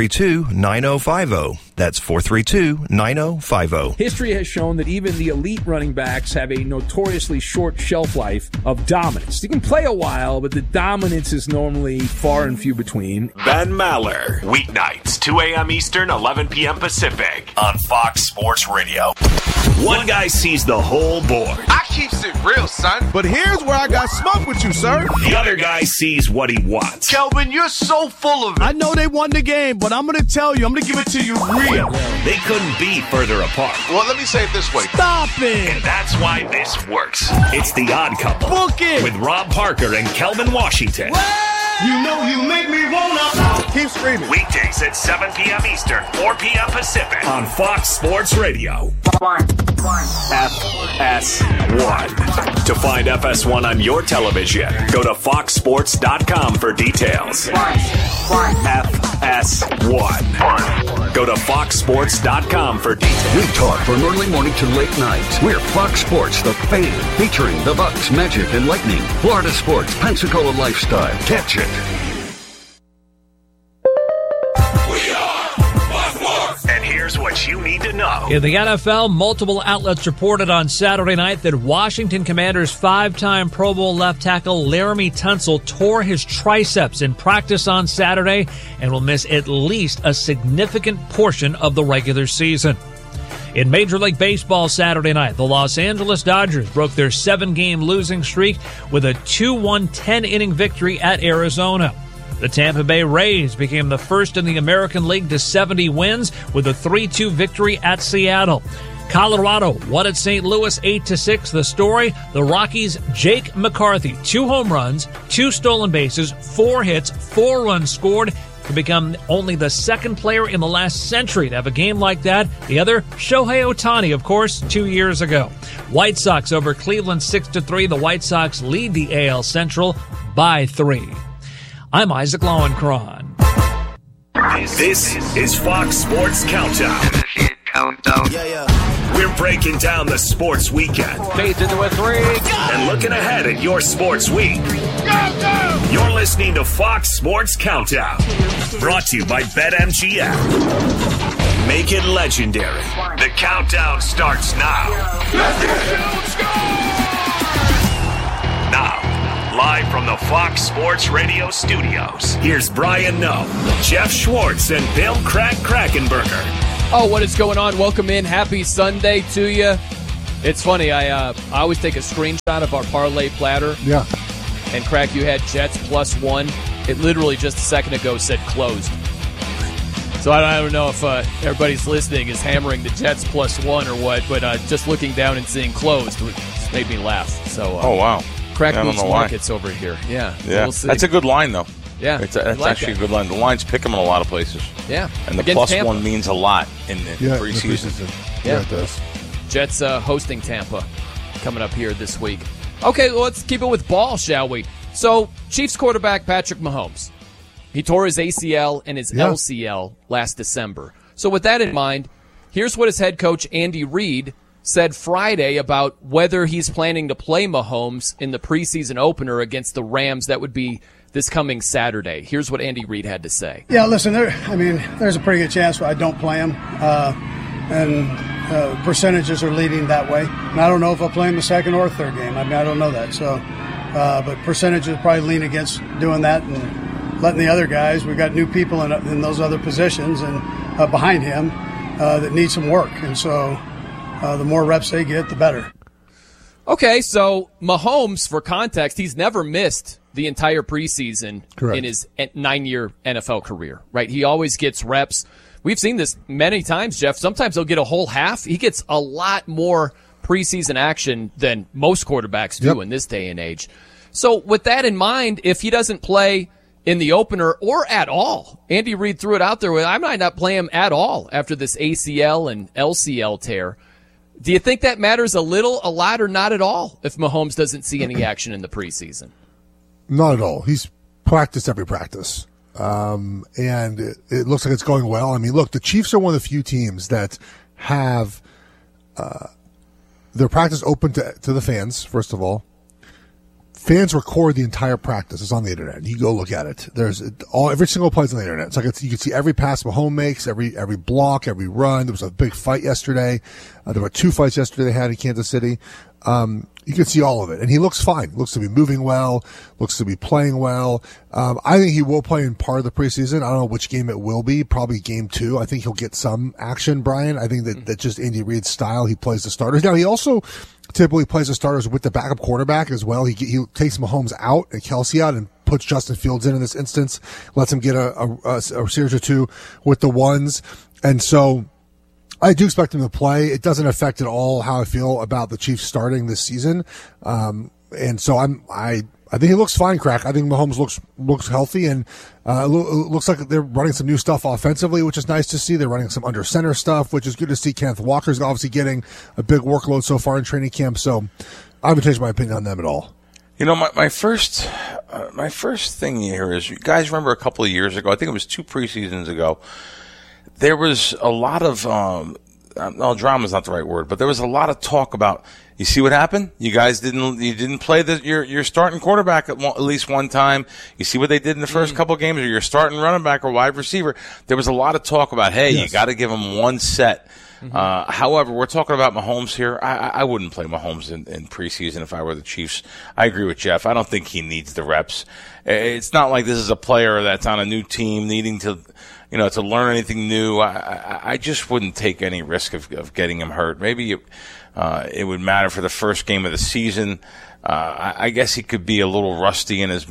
432-9050. That's 432-9050. History has shown that even the elite running backs have a notoriously short shelf life of dominance. You can play a while, but the dominance is normally far and few between. Ben Maller, weeknights, 2 a.m. Eastern, 11 p.m. Pacific, on Fox Sports Radio. One guy sees the whole board. I keeps it real, son. But here's where I got smoke with you, sir. The other guy sees what he wants. Kelvin, you're so full of it. I know they won the game, but I'm going to tell you, I'm going to give it to you real. They couldn't be further apart. Well, let me say it this way. Stop it. And that's why this works. It's The Odd Couple. Book it. With Rob Parker and Kelvin Washington. You know you make me wanna. Keep screaming. Weekdays at 7 p.m. Eastern, 4 p.m. Pacific on Fox Sports Radio. FS1. To find FS1 on your television, go to foxsports.com for details. FS1. Go to foxsports.com for details. We talk from early morning to late night. We're Fox Sports, the fan, featuring the Bucks, Magic, and Lightning. Florida sports, Pensacola lifestyle. Catch it. And here's what you need to know. In the NFL, multiple outlets reported on Saturday night that Washington Commanders 5-time Pro Bowl left tackle Laramie Tunsil tore his triceps in practice on Saturday and will miss at least a significant portion of the regular season. In Major League Baseball Saturday night, the Los Angeles Dodgers broke their 7-game losing streak with a 2-1 10-inning victory at Arizona. The Tampa Bay Rays became the first in the American League to 70 wins with a 3-2 victory at Seattle. Colorado won at St. Louis 8-6. The story, the Rockies' Jake McCarthy, 2 home runs, 2 stolen bases, 4 hits, 4 runs scored, to become only the second player in the last century to have a game like that. The other, Shohei Ohtani, of course, 2 years ago. White Sox over Cleveland 6-3. The White Sox lead the AL Central by 3. I'm Isaac Lowenkron. This is Fox Sports Countdown. We're breaking down the sports weekend. Fades into a 3. And looking ahead at your sports week. You're listening to Fox Sports Countdown. Brought to you by BetMGM. Make it legendary. The countdown starts now. Now, live from the Fox Sports Radio studios, here's Brian Noe, Jeff Schwartz, and Bill Krackenberger. Oh, what is going on? Welcome in. Happy Sunday to you. It's funny. I always take a screenshot of our parlay platter. Yeah. And Crack, you had Jets +1. It literally just a second ago said closed. So I don't know if everybody's listening is hammering the Jets +1 or what, but just looking down and seeing closed just made me laugh. So. Oh wow. Crack moves markets over here. Yeah. We'll see. That's a good line though. Yeah, that's actually a good line. The lines pick them in a lot of places. Yeah, and the +1 means a lot in preseason. Yeah, it does. Jets hosting Tampa coming up here this week. Okay, well, let's keep it with ball, shall we? So, Chiefs quarterback Patrick Mahomes, he tore his ACL and his LCL last December. So, with that in mind, here's what his head coach Andy Reid said Friday about whether he's planning to play Mahomes in the preseason opener against the Rams. That would be this coming Saturday. Here's what Andy Reid had to say. Yeah, listen, there's a pretty good chance I don't play him, and percentages are leading that way. And I don't know if I'll play him the second or third game. I don't know that. So, but percentages probably lean against doing that and letting the other guys. We've got new people in those other positions and behind him that need some work. And so the more reps they get, the better. Okay, so Mahomes, for context, he's never missed the entire preseason in his 9-year NFL career, right? He always gets reps. We've seen this many times, Jeff. Sometimes he'll get a whole half. He gets a lot more preseason action than most quarterbacks do in this day and age. So with that in mind, if he doesn't play in the opener or at all, Andy Reid threw it out there, I might not play him at all after this ACL and LCL tear. Do you think that matters a little, a lot, or not at all if Mahomes doesn't see any action in the preseason? Not at all. He's practiced every practice. And it looks like it's going well. I mean, look, the Chiefs are one of the few teams that have their practice open to the fans, first of all. Fans record the entire practice. It's on the internet. You go look at it. Every single play's on the internet. It's like you can see every pass Mahomes makes, every block, every run. There was a big fight yesterday. There were 2 fights yesterday they had in Kansas City. You can see all of it, and he looks fine. Looks to be moving well. Looks to be playing well. I think he will play in part of the preseason. I don't know which game it will be. Probably game 2. I think he'll get some action, Brian. I think that just Andy Reid's style. He plays the starters. Now he also typically plays the starters with the backup quarterback as well. He takes Mahomes out and Kelsey out and puts Justin Fields in this instance. Lets him get a series or 2 with the ones, and so I do expect him to play. It doesn't affect at all how I feel about the Chiefs starting this season. And so I think he looks fine, Crack. I think Mahomes looks healthy, and it looks like they're running some new stuff offensively, which is nice to see. They're running some under center stuff, which is good to see. Kenneth Walker's obviously getting a big workload so far in training camp. So I haven't changed my opinion on them at all. You know, my first thing here is, you guys remember a couple of years ago, I think it was 2 preseasons ago, there was a lot of, drama is not the right word, but there was a lot of talk about, you see what happened? You guys didn't play your starting quarterback at least one time. You see what they did in the first couple of games, or your starting running back or wide receiver. There was a lot of talk about, hey, you got to give them one set. However, we're talking about Mahomes here. I wouldn't play Mahomes in preseason if I were the Chiefs. I agree with Jeff. I don't think he needs the reps. It's not like this is a player that's on a new team needing to learn anything new. I just wouldn't take any risk of getting him hurt. Maybe it would matter for the first game of the season. I guess he could be a little rusty in his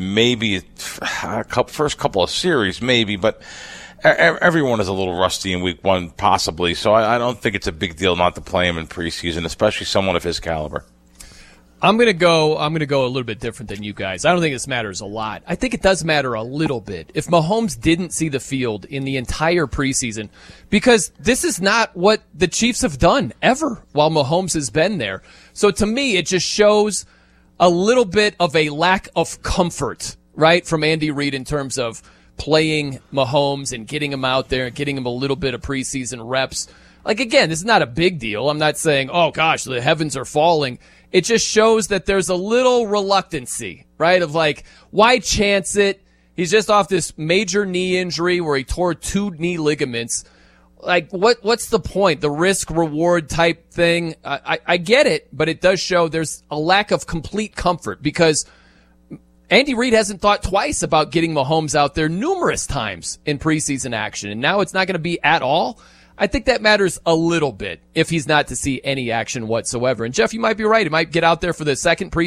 first couple of series, maybe, but everyone is a little rusty in week 1, possibly. So I don't think it's a big deal not to play him in preseason, especially someone of his caliber. I'm gonna go a little bit different than you guys. I don't think this matters a lot. I think it does matter a little bit if Mahomes didn't see the field in the entire preseason, because this is not what the Chiefs have done ever while Mahomes has been there. So to me, it just shows a little bit of a lack of comfort, right, from Andy Reid in terms of playing Mahomes and getting him out there and getting him a little bit of preseason reps. Like, again, this is not a big deal. I'm not saying, oh gosh, the heavens are falling. It just shows that there's a little reluctancy, right? Of like, why chance it? He's just off this major knee injury where he tore 2 knee ligaments. Like, what's the point? The risk-reward type thing. I get it, but it does show there's a lack of complete comfort because Andy Reid hasn't thought twice about getting Mahomes out there numerous times in preseason action, and now it's not going to be at all. I think that matters a little bit if he's not to see any action whatsoever. And Jeff, you might be right. He might get out there for the second preseason